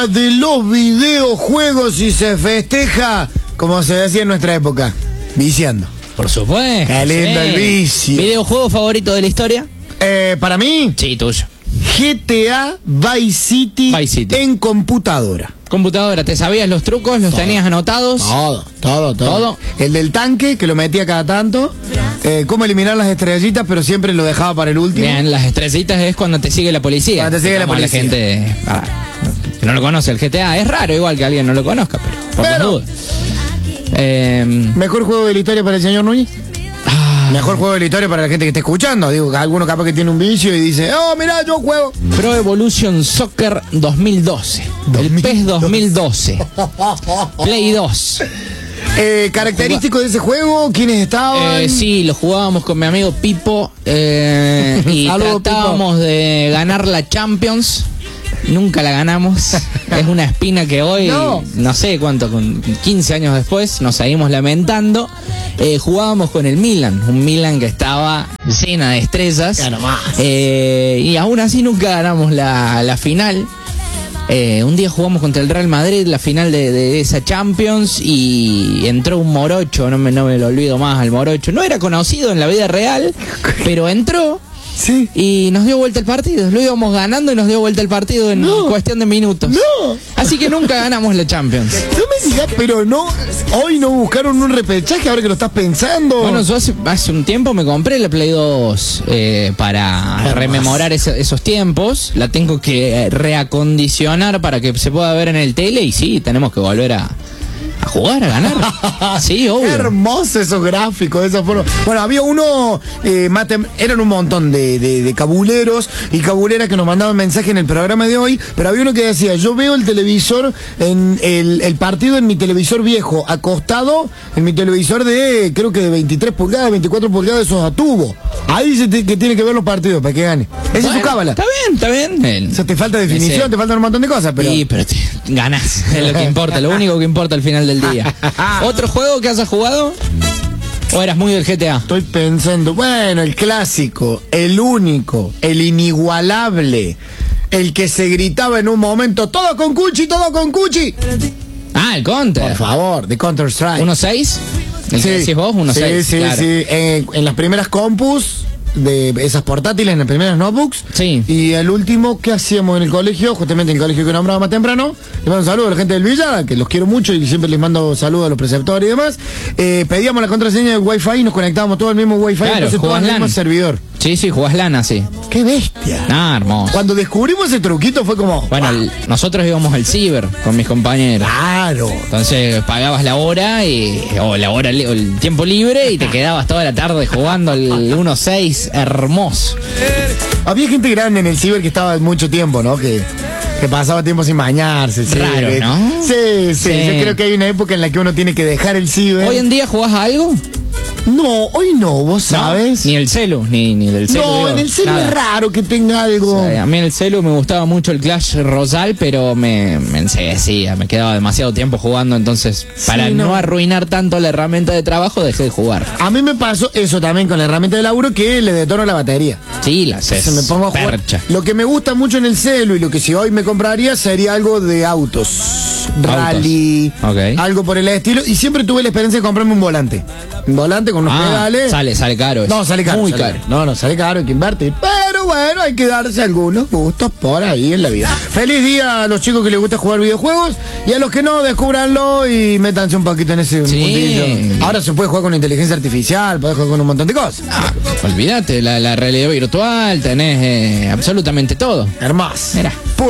día de los videojuegos y se festeja, como se decía en nuestra época, viciando. Por supuesto. Qué lindo el vicio. ¿Videojuego favorito de la historia? Para mí, Sí, tuyo. GTA Vice City en computadora. Computadora, ¿te sabías los trucos? ¿Los tenías anotados? Todo. El del tanque, que lo metía cada tanto. Cómo eliminar las estrellitas, pero siempre lo dejaba para el último. Bien, las estrellitas es cuando te sigue la policía. Cuando te sigue la Digamos, policía. gente que no lo conoce el GTA. Es raro igual que alguien no lo conozca, pero por las dudas. Mejor juego de la historia para el señor Núñez. Mejor juego de la historia para la gente que esté escuchando. Digo, alguno capaz que tiene un vicio y dice, oh, mirá, yo juego. Pro Evolution Soccer 2012. El PES 2012. Play 2. Característico de ese juego, ¿quiénes estaban? Sí, lo jugábamos con mi amigo Pipo y Saludos, tratábamos de ganar la Champions. Nunca la ganamos. Es una espina que hoy, no sé cuánto, con 15 años después, nos seguimos lamentando. Jugábamos con el Milan, un Milan que estaba llena de estrellas. Y aún así nunca ganamos la final. Un día jugamos contra el Real Madrid, la final de esa Champions, y entró un morocho, no me lo olvido más al morocho. No era conocido en la vida real, pero entró. Sí. Y nos dio vuelta el partido. Lo íbamos ganando y nos dio vuelta el partido en cuestión de minutos. Así que nunca ganamos la Champions. No me digas, pero hoy no buscaron un repechaje ahora que lo estás pensando. Bueno, yo hace un tiempo me compré la Play 2 para rememorar esos tiempos. La tengo que reacondicionar para que se pueda ver en el tele. Y sí, tenemos que volver a jugar, a ganar. Sí, obvio. Qué hermoso esos gráficos de esa forma. Bueno, había uno, eran un montón de cabuleros y cabuleras que nos mandaban mensaje en el programa de hoy, pero había uno que decía, yo veo el televisor, en el partido en mi televisor viejo, acostado en mi televisor de, creo que de 23 pulgadas, 24 pulgadas, esos a tubo. Ahí dice que tiene que ver los partidos para que gane. Esa es su cábala. Está bien. O sea, te falta definición, te faltan un montón de cosas, pero... Sí, pero ganás, es lo que importa, lo único que importa al final del día. ¿Otro juego que hayas jugado? ¿O eras muy del GTA? Estoy pensando, bueno, el clásico, el único, el inigualable, el que se gritaba en un momento, todo con Cuchi, todo con Cuchi. Ah, el Counter. Por favor, de Counter-Strike. ¿1.6? ¿El que decís vos? 1.6. Sí, claro. sí. En las primeras compus de esas portátiles, en las primeras notebooks. Sí. Y el último que hacíamos en el colegio, justamente en el colegio que nombraba más temprano, le mando un saludo a la gente del Villa, que los quiero mucho y siempre les mando saludos a los preceptores y demás. Pedíamos la contraseña del Wi-Fi y nos conectábamos todos al mismo Wi-Fi, Claro, entonces todos al jugás mismo LAN. servidor. Sí, jugás LAN, sí. ¡Qué bestia! Ah, hermoso. Cuando descubrimos ese truquito fue como... Bueno, nosotros íbamos al ciber con mis compañeros. ¡Claro! Entonces pagabas la hora o el tiempo libre y te quedabas toda la tarde jugando el 1.6, hermoso. Había gente grande en el ciber que estaba mucho tiempo, ¿no? Que pasaba tiempo sin bañarse. Raro, ¿no? Sí. Yo creo que hay una época en la que uno tiene que dejar el ciber. ¿Hoy en día jugás a algo? No, hoy no, vos sabes. Ni el celu, ni del celu. No, digo, en el celu nada. es raro que tenga algo. O sea, a mí en el celu me gustaba mucho el Clash Royale, pero me enseguecía, me quedaba demasiado tiempo jugando, entonces para no arruinar tanto la herramienta de trabajo dejé de jugar. A mí me pasó eso también con la herramienta de laburo, que le detono la batería. Sí, la sé. Se me pongo a jugar. Percha. Lo que me gusta mucho en el celu y lo que si hoy me compraría sería algo de autos. Rally, Ok. algo por el estilo. Y siempre tuve la experiencia de comprarme un volante. Un volante con unos pedales. Sale caro eso. No, sale caro. Muy sale caro. No, sale caro, hay que invertir. Pero bueno, hay que darse algunos gustos por ahí en la vida. Feliz día a los chicos que les gusta jugar videojuegos y a los que no, descúbranlo y métanse un poquito en ese mundillo. Ahora se puede jugar con inteligencia artificial, puedes jugar con un montón de cosas. Olvídate, la realidad virtual, tenés absolutamente todo. Hermoso. Mira.